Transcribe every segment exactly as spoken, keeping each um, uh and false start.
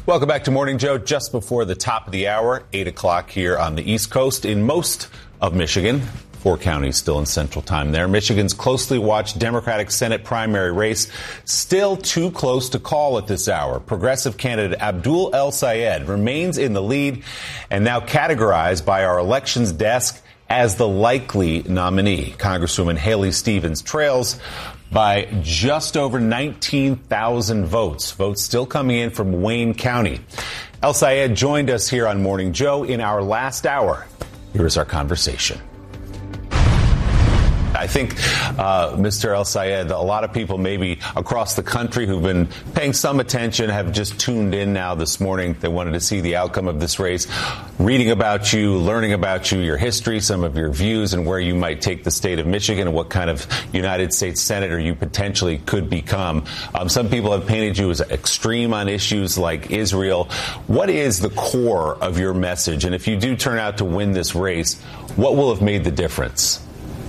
Welcome back to Morning Joe. Just before the top of the hour, eight o'clock here on the East Coast in most of Michigan. Four counties still in Central Time there. Michigan's closely watched Democratic Senate primary race still too close to call at this hour. Progressive candidate Abdul El-Sayed remains in the lead and now categorized by our elections desk as the likely nominee. Congresswoman Haley Stevens trails by just over nineteen thousand votes. Votes still coming in from Wayne County. El-Sayed joined us here on Morning Joe in our last hour. Here is our conversation. I think, uh, Mister El-Sayed, a lot of people maybe across the country who've been paying some attention have just tuned in now this morning. They wanted to see the outcome of this race, reading about you, learning about you, your history, some of your views, and where you might take the state of Michigan and what kind of United States Senator you potentially could become. Um, some people have painted you as extreme on issues like Israel. What is the core of your message? And if you do turn out to win this race, what will have made the difference?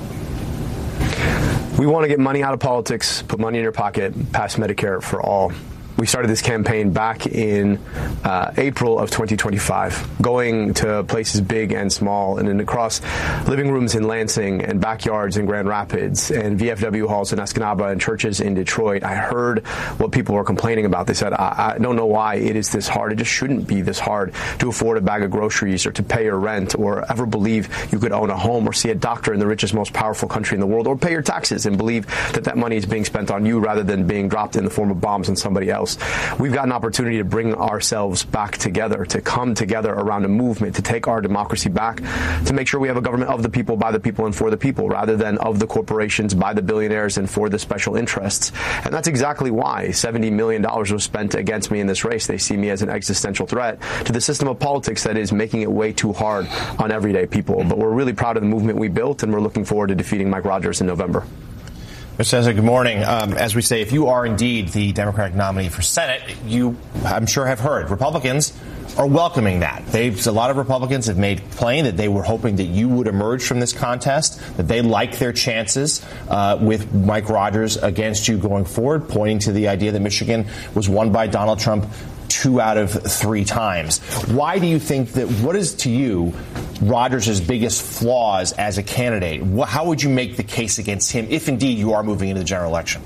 We want to get money out of politics, put money in your pocket, pass Medicare for all. We started this campaign back in uh, April of twenty twenty-five, going to places big and small and, and across living rooms in Lansing and backyards in Grand Rapids and V F W halls in Escanaba and churches in Detroit. I heard what people were complaining about. They said, I, I don't know why it is this hard. It just shouldn't be this hard to afford a bag of groceries or to pay your rent or ever believe you could own a home or see a doctor in the richest, most powerful country in the world or pay your taxes and believe that that money is being spent on you rather than being dropped in the form of bombs on somebody else. We've got an opportunity to bring ourselves back together, to come together around a movement, to take our democracy back, to make sure we have a government of the people, by the people, and for the people, rather than of the corporations, by the billionaires, and for the special interests. And that's exactly why seventy million dollars was spent against me in this race. They see me as an existential threat to the system of politics that is making it way too hard on everyday people. But we're really proud of the movement we built, and we're looking forward to defeating Mike Rogers in November. Mister Senza, good morning. Um, as we say, if you are indeed the Democratic nominee for Senate, you, I'm sure, have heard Republicans are welcoming that. They've, a lot of Republicans have made plain that they were hoping that you would emerge from this contest, that they like their chances uh, with Mike Rogers against you going forward, pointing to the idea that Michigan was won by Donald Trump two out of three times. Why do you think that, what is to you Rogers' biggest flaws as a candidate? How would you make the case against him if indeed you are moving into the general election?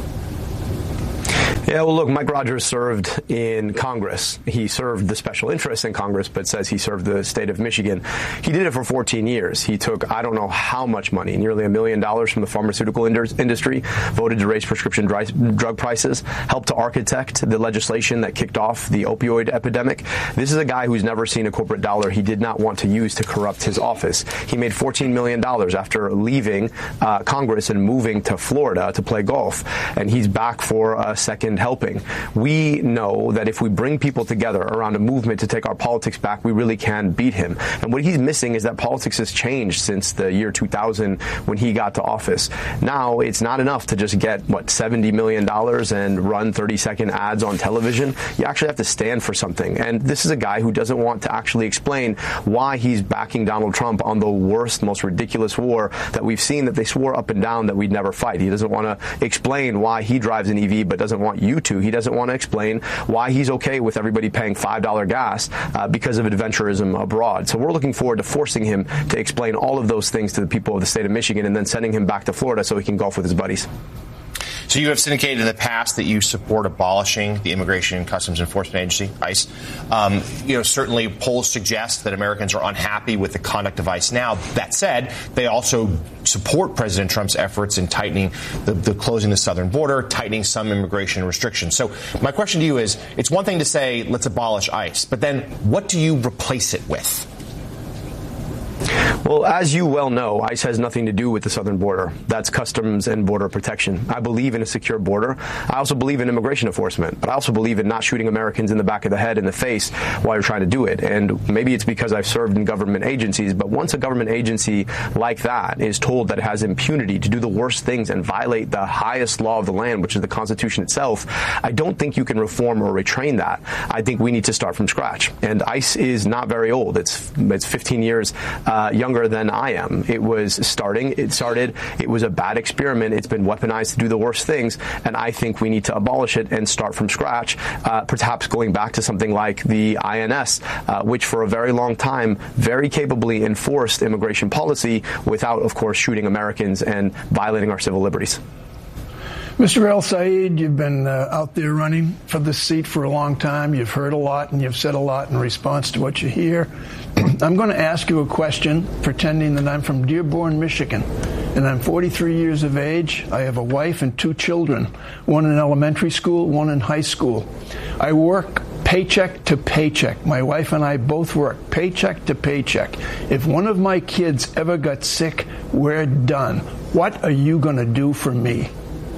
Yeah, well, look, Mike Rogers served in Congress. He served the special interests in Congress, but says he served the state of Michigan. He did it for fourteen years. He took, I don't know how much money, nearly a million dollars from the pharmaceutical industry, voted to raise prescription drug prices, helped to architect the legislation that kicked off the opioid epidemic. This is a guy who's never seen a corporate dollar he did not want to use to corrupt his office. He made fourteen million dollars after leaving uh, Congress and moving to Florida to play golf, and he's back for a second helping. We know that if we bring people together around a movement to take our politics back, we really can beat him. And what he's missing is that politics has changed since the year two thousand when he got to office. Now, it's not enough to just get, what, seventy million dollars and run thirty second ads on television. You actually have to stand for something. And this is a guy who doesn't want to actually explain why he's backing Donald Trump on the worst, most ridiculous war that we've seen, that they swore up and down that we'd never fight. He doesn't want to explain why he drives an E V but doesn't want you to. He doesn't want to explain why he's okay with everybody paying five dollars gas uh, because of adventurism abroad. So we're looking forward to forcing him to explain all of those things to the people of the state of Michigan and then sending him back to Florida so he can golf with his buddies. So you have syndicated in the past that you support abolishing the Immigration and Customs Enforcement Agency, ICE. Um, you know, certainly polls suggest that Americans are unhappy with the conduct of ICE now. That said, they also support President Trump's efforts in tightening the, the closing the southern border, tightening some immigration restrictions. So my question to you is, it's one thing to say, let's abolish ICE, but then what do you replace it with? Well, as you well know, ICE has nothing to do with the southern border. That's Customs and Border Protection. I believe in a secure border. I also believe in immigration enforcement, but I also believe in not shooting Americans in the back of the head, in the face, while you're trying to do it. And maybe it's because I've served in government agencies, but once a government agency like that is told that it has impunity to do the worst things and violate the highest law of the land, which is the Constitution itself, I don't think you can reform or retrain that. I think we need to start from scratch. And ICE is not very old. It's, it's fifteen years uh, younger stronger than I am. It was starting, it started, it was a bad experiment. It's been weaponized to do the worst things, and I think we need to abolish it and start from scratch, uh, perhaps going back to something like the I N S, uh, which for a very long time very capably enforced immigration policy without, of course, shooting Americans and violating our civil liberties. Mister El-Sayed, you've been uh, out there running for this seat for a long time. You've heard a lot and you've said a lot in response to what you hear. I'm going to ask you a question, pretending that I'm from Dearborn, Michigan, and I'm forty-three years of age. I have a wife and two children, one in elementary school, one in high school. I work paycheck to paycheck. My wife and I both work paycheck to paycheck. If one of my kids ever got sick, we're done. What are you going to do for me?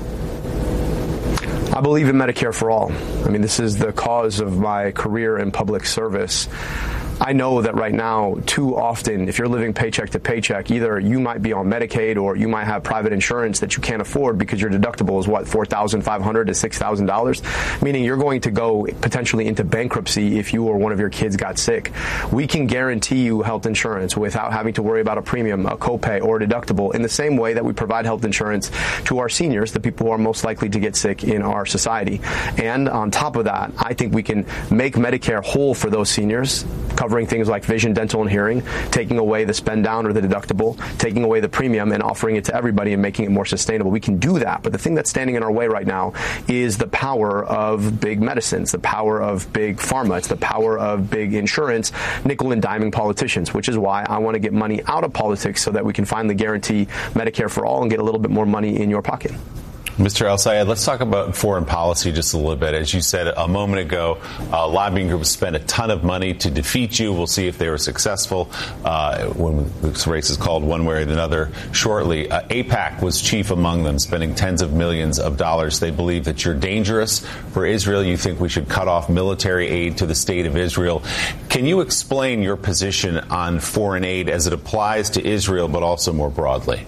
I believe in Medicare for all. I mean, this is the cause of my career in public service. I know that right now, too often, if you're living paycheck to paycheck, either you might be on Medicaid or you might have private insurance that you can't afford because your deductible is, what, four thousand five hundred dollars to six thousand dollars, meaning you're going to go potentially into bankruptcy if you or one of your kids got sick. We can guarantee you health insurance without having to worry about a premium, a copay, or a deductible in the same way that we provide health insurance to our seniors, the people who are most likely to get sick in our society. And on top of that, I think we can make Medicare whole for those seniors, covering things like vision, dental, and hearing, taking away the spend down or the deductible, taking away the premium and offering it to everybody and making it more sustainable. We can do that. But the thing that's standing in our way right now is the power of big medicines, the power of big pharma. It's the power of big insurance, nickel and diming politicians, which is why I want to get money out of politics so that we can finally guarantee Medicare for all and get a little bit more money in your pocket. Mister El-Sayed, let's talk about foreign policy just a little bit. As you said a moment ago, uh, lobbying groups spent a ton of money to defeat you. We'll see if they were successful uh, when this race is called one way or another shortly. Uh, AIPAC was chief among them, spending tens of millions of dollars. They believe that you're dangerous for Israel. You think we should cut off military aid to the state of Israel. Can you explain your position on foreign aid as it applies to Israel, but also more broadly?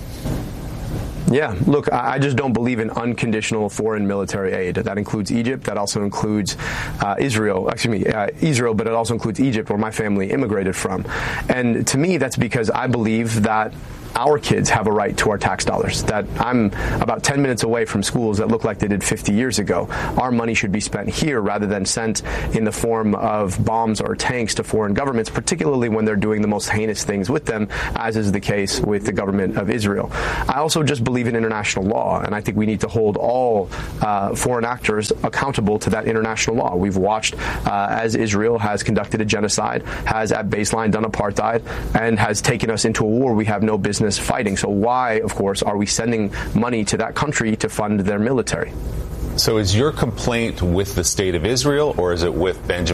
Yeah, look, I just don't believe in unconditional foreign military aid. That includes Egypt. That also includes uh, Israel, excuse me, uh, Israel, but it also includes Egypt, where my family immigrated from. And to me, that's because I believe that our kids have a right to our tax dollars, that I'm about ten minutes away from schools that look like they did fifty years ago. Our money should be spent here rather than sent in the form of bombs or tanks to foreign governments, particularly when they're doing the most heinous things with them, as is the case with the government of Israel. I also just believe in international law, and I think we need to hold all uh, foreign actors accountable to that international law. We've watched uh, as Israel has conducted a genocide, has at baseline done apartheid, and has taken us into a war we have no business fighting. So why, of course, are we sending money to that country to fund their military? So is your complaint with the state of Israel, or is it with Benjamin